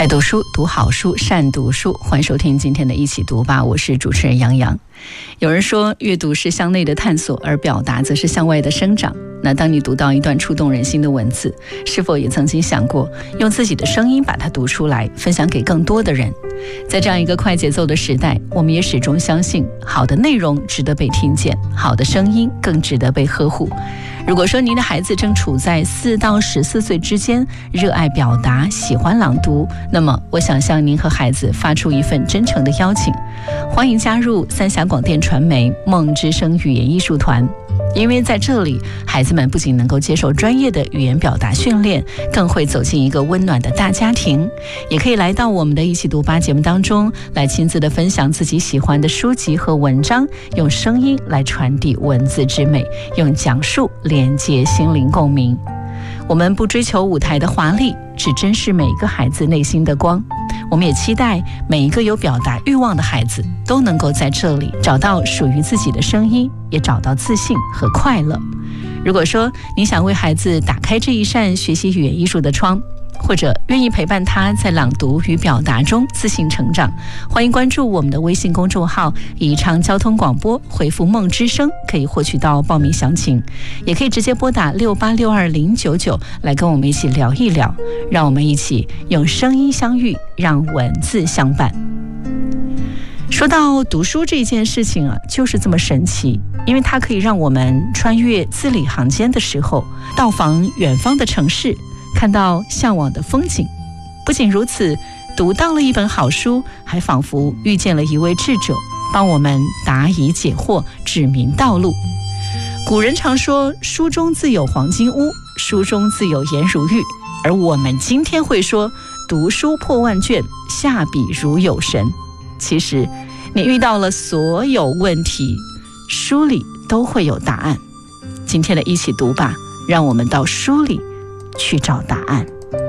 爱读书，读好书，善读书。欢迎收听今天的一起读吧，我是主持人杨洋。有人说，阅读是向内的探索，而表达则是向外的生长。那当你读到一段触动人心的文字，是否也曾经想过用自己的声音把它读出来，分享给更多的人？在这样一个快节奏的时代，我们也始终相信，好的内容值得被听见，好的声音更值得被呵护。如果说您的孩子正处在4到14岁之间，热爱表达，喜欢朗读，那么我想向您和孩子发出一份真诚的邀请，欢迎加入三峡广电传媒梦之声语言艺术团。因为在这里，孩子们不仅能够接受专业的语言表达训练，更会走进一个温暖的大家庭，也可以来到我们的一起读吧节目当中，来亲自的分享自己喜欢的书籍和文章，用声音来传递文字之美，用讲述连接心灵共鸣。我们不追求舞台的华丽，只珍视每一个孩子内心的光。我们也期待每一个有表达欲望的孩子都能够在这里找到属于自己的声音，也找到自信和快乐。如果说你想为孩子打开这一扇学习语言艺术的窗，或者愿意陪伴他在朗读与表达中自信成长，欢迎关注我们的微信公众号宜昌交通广播，回复梦之声可以获取到报名详情，也可以直接拨打6862-099来跟我们一起聊一聊，让我们一起用声音相遇，让文字相伴。说到读书这件事情啊，就是这么神奇，因为它可以让我们穿越字里行间的时候，到访远方的城市，看到向往的风景。不仅如此，读到了一本好书，还仿佛遇见了一位智者，帮我们答疑解惑，指明道路。古人常说，书中自有黄金屋，书中自有颜如玉，而我们今天会说，读书破万卷，下笔如有神。其实你遇到了所有问题，书里都会有答案。今天的一起读吧，让我们到书里去找答案。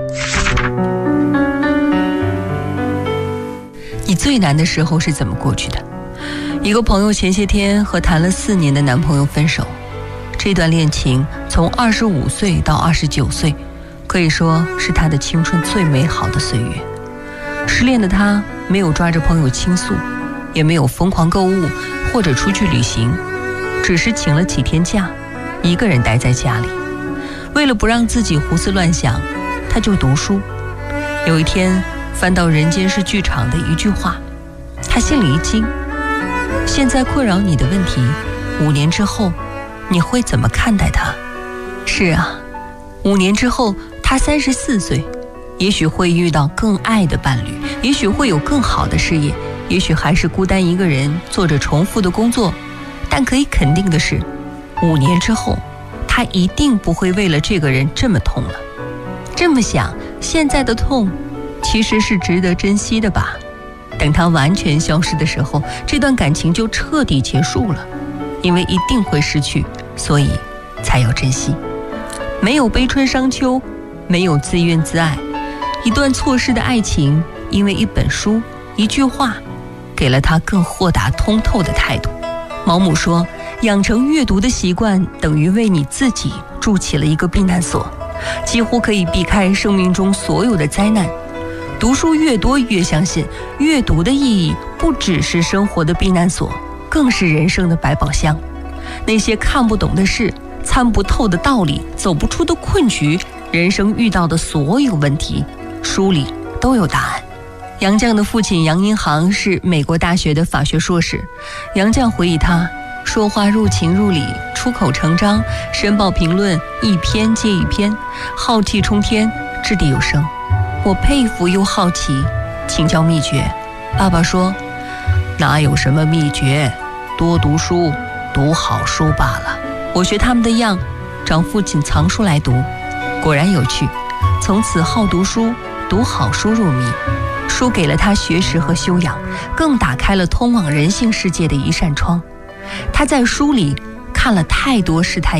你最难的时候是怎么过去的？一个朋友前些天和谈了4年的男朋友分手，这段恋情从25岁到29岁，可以说是他的青春最美好的岁月。失恋的他没有抓着朋友倾诉，也没有疯狂购物或者出去旅行，只是请了几天假，一个人待在家里。为了不让自己胡思乱想，他就读书。有一天翻到《人间是剧场》的一句话，他心里一惊，现在困扰你的问题，5年之后你会怎么看待它？是啊，5年之后他34岁，也许会遇到更爱的伴侣，也许会有更好的事业，也许还是孤单一个人做着重复的工作，但可以肯定的是，5年之后他一定不会为了这个人这么痛了。这么想，现在的痛其实是值得珍惜的吧。等他完全消失的时候，这段感情就彻底结束了。因为一定会失去，所以才要珍惜。没有悲春伤秋，没有自怨自艾。一段错失的爱情，因为一本书，一句话，给了他更豁达通透的态度。毛姆说，养成阅读的习惯，等于为你自己筑起了一个避难所，几乎可以避开生命中所有的灾难。读书越多，越相信阅读的意义不只是生活的避难所，更是人生的百宝箱。那些看不懂的事，参不透的道理，走不出的困局，人生遇到的所有问题，书里都有答案。杨绛的父亲杨荫行是美国大学的法学硕士。杨绛回忆他说话入情入理，出口成章，申报评论一篇接一篇，浩气冲天，掷地有声。我佩服又好奇，请教秘诀。爸爸说，哪有什么秘诀，多读书，读好书罢了。我学他们的样，找父亲藏书来读，果然有趣。从此好读书，读好书入迷。书给了他学识和修养，更打开了通往人性世界的一扇窗。他在书里看了太多世态